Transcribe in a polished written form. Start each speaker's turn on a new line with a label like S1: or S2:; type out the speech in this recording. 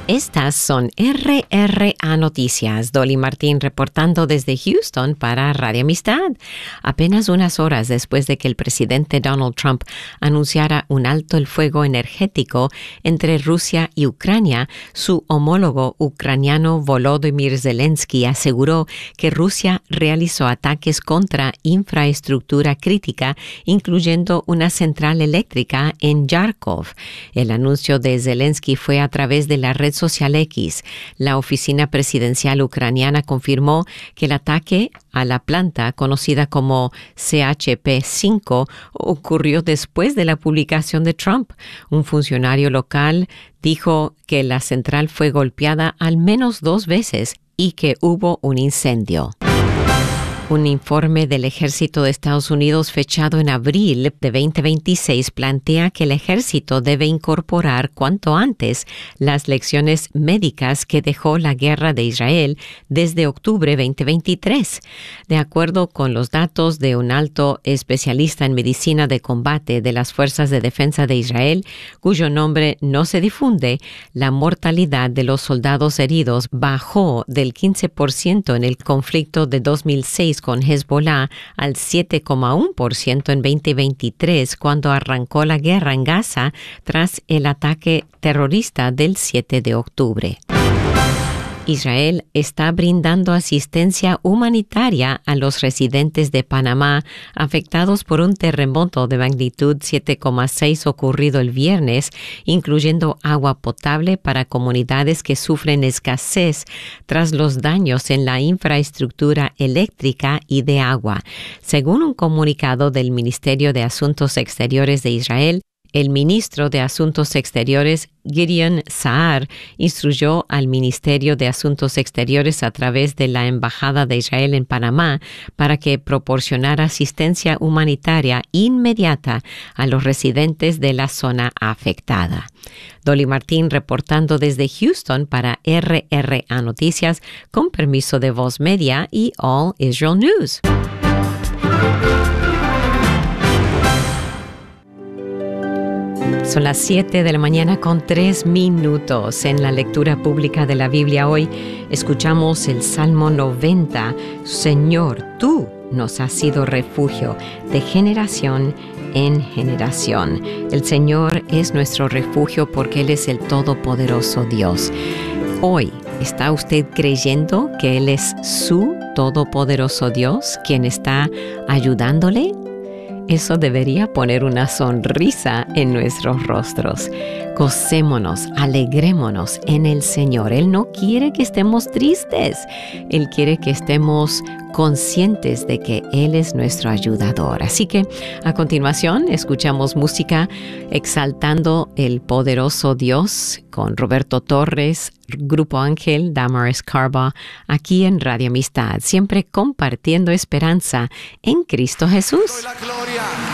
S1: Estas son RRA Noticias. Dolly Martín reportando desde Houston para Radio Amistad. Apenas unas horas después de que el presidente Donald Trump anunciara un alto el fuego energético entre Rusia y Ucrania, su homólogo ucraniano Volodymyr Zelensky aseguró que Rusia realizó ataques contra infraestructura crítica, incluyendo una central eléctrica en Yarkov. El anuncio de Zelensky fue a través de la red social X. La oficina presidencial ucraniana confirmó que el ataque a la planta conocida como CHP-5 ocurrió después de la publicación de Trump. Un funcionario local dijo que la central fue golpeada al menos 2 veces y que hubo un incendio. Un informe del Ejército de Estados Unidos fechado en abril de 2026 plantea que el Ejército debe incorporar cuanto antes las lecciones médicas que dejó la guerra de Israel desde octubre 2023. De acuerdo con los datos de un alto especialista en medicina de combate de las Fuerzas de Defensa de Israel, cuyo nombre no se difunde, la mortalidad de los soldados heridos bajó del 15% en el conflicto de 2006 con Hezbollah al 7,1% en 2023 cuando arrancó la guerra en Gaza tras el ataque terrorista del 7 de octubre. Israel está brindando asistencia humanitaria a los residentes de Panamá afectados por un terremoto de magnitud 7,6 ocurrido el viernes, incluyendo agua potable para comunidades que sufren escasez tras los daños en la infraestructura eléctrica y de agua. Según un comunicado del Ministerio de Asuntos Exteriores de Israel, el ministro de Asuntos Exteriores, Gideon Saar, instruyó al Ministerio de Asuntos Exteriores a través de la Embajada de Israel en Panamá para que proporcionara asistencia humanitaria inmediata a los residentes de la zona afectada. Dolly Martín reportando desde Houston para RRA Noticias con permiso de Voz Media y All Israel News. Son las 7 de la mañana con 3 minutos. En la lectura pública de la Biblia hoy escuchamos el Salmo 90. Señor, tú nos has sido refugio de generación en generación. El Señor es nuestro refugio porque Él es el todopoderoso Dios. Hoy, ¿está usted creyendo que Él es su todopoderoso Dios, quien está ayudándole? Eso debería poner una sonrisa en nuestros rostros. Gocémonos, alegrémonos en el Señor. Él no quiere que estemos tristes. Él quiere que estemos conscientes de que Él es nuestro ayudador. Así que a continuación escuchamos música exaltando el poderoso Dios con Roberto Torres, Grupo Ángel, Damaris Carba, aquí en Radio Amistad, siempre compartiendo esperanza en Cristo Jesús.
S2: La gloria.